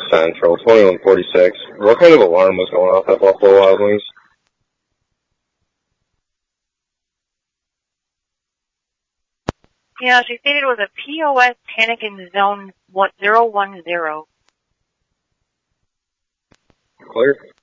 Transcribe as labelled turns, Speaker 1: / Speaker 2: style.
Speaker 1: Central, 2146. What kind of alarm was going off at Buffalo Wild Wings?
Speaker 2: Yeah, she stated it was a POS panic in zone 010.
Speaker 1: Clear.